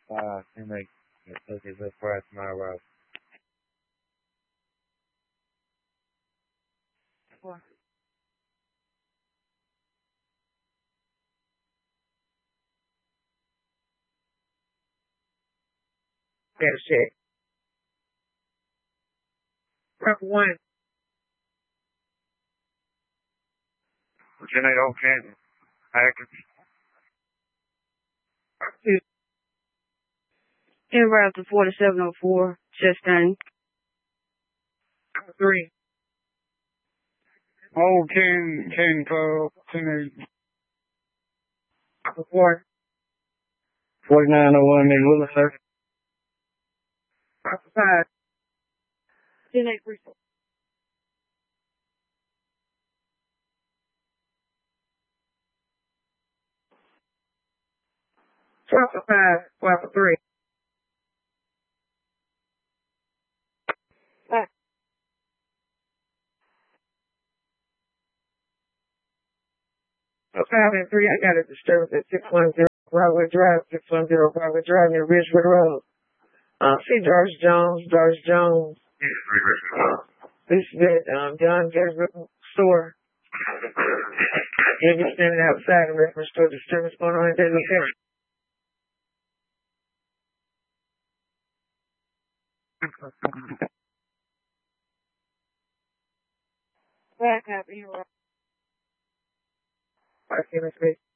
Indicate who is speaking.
Speaker 1: and like, okay, look for us tomorrow.
Speaker 2: Four. That's it. Prep one.
Speaker 1: Lieutenant O'Canton, active.
Speaker 2: Prep two. En route to 4704, just done. Prep three.
Speaker 1: Oh, Ken, 10-8.
Speaker 2: Prep four.
Speaker 1: 4901, Miss Willis, sir.
Speaker 2: Prep five. 10-8 result. Prep five. Prep three. Five. Five and three. I got a disturbance at 610 Broadway Drive, 610 Broadway Drive near Ridgewood Road. See Doris Jones. This is at John Gabriel store. You'll be standing outside in reference to a disturbance going on in that location. Back up, you're right. I see my face.